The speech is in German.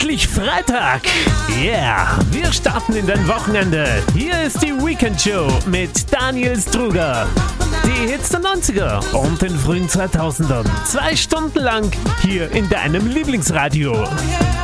endlich Freitag. Yeah, wir starten in dein Wochenende. Hier ist die Weekend Show mit Daniel Struger. Die Hits der 90er und den frühen 2000ern. 2 Stunden lang hier in deinem Lieblingsradio.